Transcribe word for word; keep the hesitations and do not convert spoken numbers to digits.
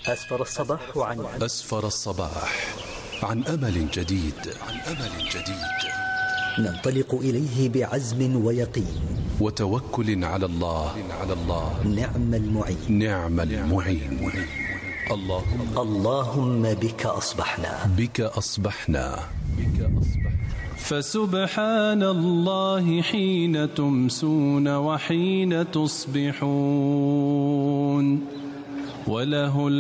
أسفر الصباح عن أسفر الصباح عن أمل جديد. عن أمل جديد ننطلق إليه بعزم ويقين وتوكل على الله. على الله نعم المعين. نعم المعين. اللهم اللهم بك أصبحنا. بك أصبحنا. بك أصبحنا. فسبحان الله حين تمسون وحين تصبحون وله